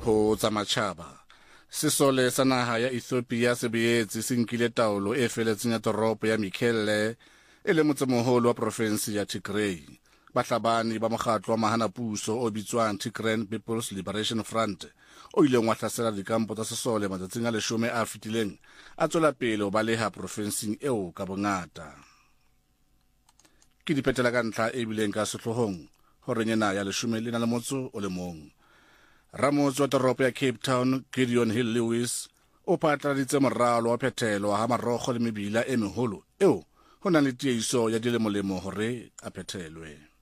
diphetoho tsa matjhaba. Sesole sa naha ya Ethiopia se boetse se nkile taolo e feletseng ya toropo ya Mekelle e le motsemoholo wa provinsi ya Tigray. Bahlabani ba mokgatlo wa mahanapuso o bitswang Tigray People's Liberation Front o ileng wa hlasela dikampo tsa sesole matsatsing a 10 a fetileng a tswela pele ho baleha provinsing eo ka bongata. Ke dipetela ka ntlha e bileng ka sehlohong hore nyena ya 11. Ramotse wa toropo ya Cape Town Gideon Hill Lewis o phatlaladitse moralo wa phethelo ha marokgo le mebila e meholo eo ho nang le tiehiso ya dilemolemo hore a phethelwe.